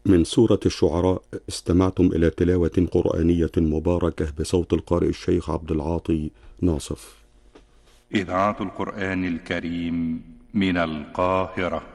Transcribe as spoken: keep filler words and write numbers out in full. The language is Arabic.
من سورة الشعراء استمعتم إلى تلاوة قرآنية مباركة بصوت القارئ الشيخ عبد العاطي ناصف. إذاعة القرآن الكريم من القاهرة.